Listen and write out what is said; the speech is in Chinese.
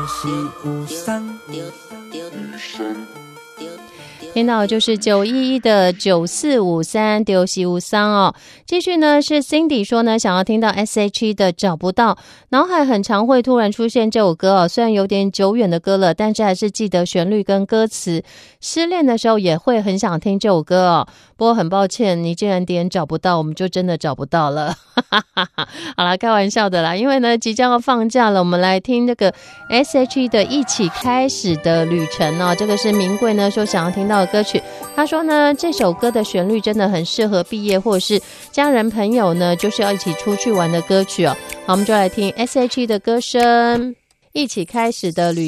听到就是911的9453丢西无桑哦。继续呢是 Cindy 说呢，想要听到 S.H.E 的找不到，脑海很常会突然出现这首歌哦，虽然有点久远的歌了，但是还是记得旋律跟歌词。失恋的时候也会很想听这首歌哦，不过很抱歉，你既然点找不到，我们就真的找不到了。好啦，开玩笑的啦，因为呢即将要放假了，我们来听这个 S.H.E 的一起开始的旅程哦。这个是明贵呢说想要听到的歌曲，他说呢这首歌的旋律真的很适合毕业或者是家人朋友呢就是要一起出去玩的歌曲哦。好，我们就来听 S.H.E 的歌声，一起开始的旅